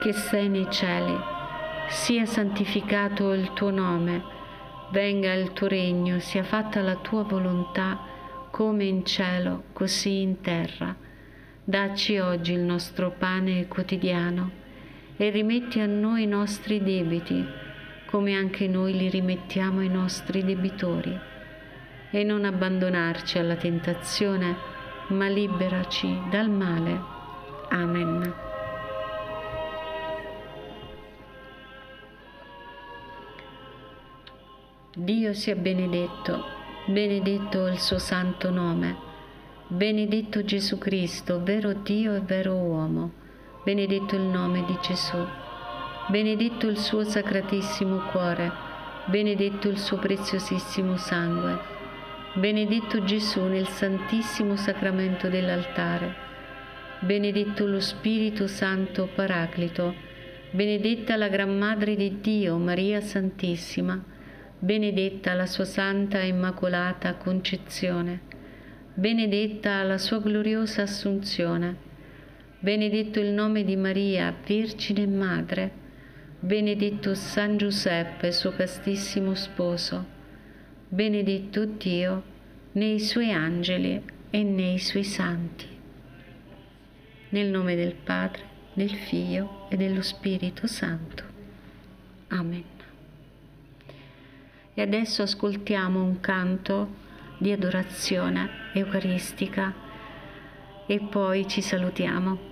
che sei nei cieli, sia santificato il tuo nome, venga il tuo regno, sia fatta la tua volontà, come in cielo, così in terra. Dacci oggi il nostro pane quotidiano e rimetti a noi i nostri debiti, come anche noi li rimettiamo ai nostri debitori. E non abbandonarci alla tentazione, ma liberaci dal male. Amen. Dio sia benedetto, benedetto il suo santo nome, benedetto Gesù Cristo, vero Dio e vero uomo, benedetto il nome di Gesù, benedetto il suo sacratissimo cuore, benedetto il suo preziosissimo sangue, benedetto Gesù nel santissimo sacramento dell'altare, benedetto lo Spirito Santo Paraclito, benedetta la Gran Madre di Dio, Maria Santissima, benedetta la sua Santa e Immacolata Concezione, benedetta la sua gloriosa Assunzione, benedetto il nome di Maria, Vergine e Madre, benedetto San Giuseppe, suo castissimo sposo, benedetto Dio nei suoi angeli e nei suoi santi. Nel nome del Padre, del Figlio e dello Spirito Santo. Amen. E adesso ascoltiamo un canto di adorazione eucaristica e poi ci salutiamo.